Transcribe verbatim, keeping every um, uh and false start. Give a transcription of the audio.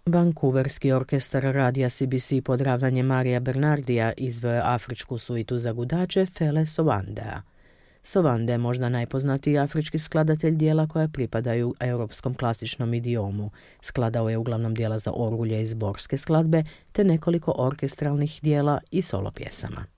Vancouverski orkestar radija C B C pod ravnanjem Marija Bernardija izveo je afričku suitu za gudače Fele Sowandea. Sowande je možda najpoznatiji afrički skladatelj dijela koja pripadaju europskom klasičnom idiomu. Skladao je uglavnom dijela za orgulje i zborske skladbe, te nekoliko orkestralnih dijela i solo pjesama.